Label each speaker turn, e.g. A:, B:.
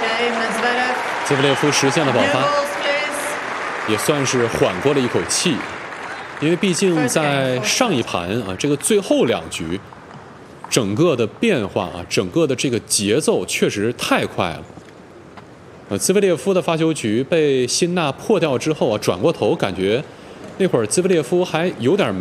A: 兹维列夫实现了保发，也算是缓过了一口气，因为毕竟在上一盘啊，这个最后2局，整个的变化啊，整个的这个节奏确实太快了。兹维列夫的发球局被辛纳破掉之后啊，转过头感觉那会儿兹维列夫还有点没